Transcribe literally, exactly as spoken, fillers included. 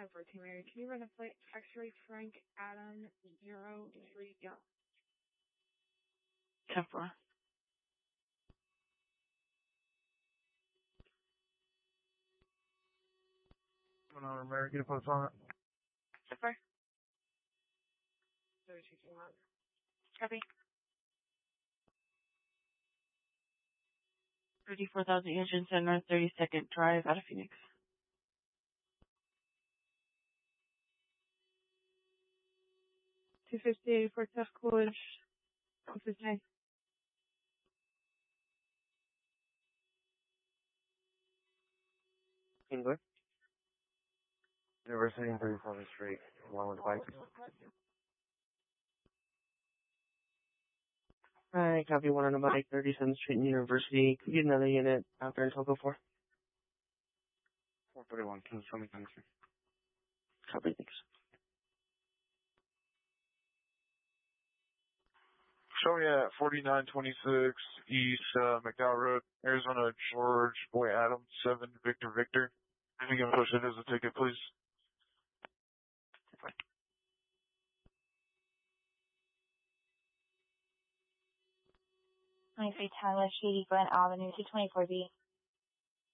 nine fourteen Mary, can you run a flight X-ray Frank Adam zero three yeah. ten four. One on Mary, get a post on it. ten four. thirty-two came out. Copy. thirty-four thousand eight hundred ten North thirty-second Drive out of Phoenix. two fifty for Test Coolidge. What's his name? English. University and thirty-seventh Street, along with the bike. Alright, copy one on about eight thirty-seventh Street and University. Could you get another unit out there until go four? four thirty-one, can you show me things? Copy, thanks. Show me at forty-nine twenty-six East uh, McDowell Road, Arizona, George, Boy Adam, seven Victor Victor. If you can push it as a ticket, please. twenty-three ten West Shady Glen Avenue, two twenty-four B.